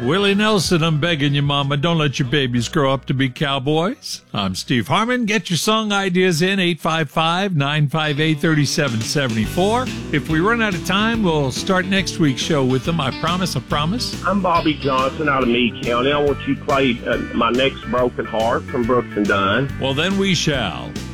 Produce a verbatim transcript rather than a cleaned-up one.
Willie Nelson, I'm begging you, Mama, don't let your babies grow up to be cowboys. I'm Steve Harmon. Get your song ideas in, eight five five, nine five eight, three seven seven four. If we run out of time, we'll start next week's show with them. I promise, I promise. I'm Bobby Johnson out of Meade County. I want you to play uh, My Next Broken Heart from Brooks and Dunn. Well, then we shall.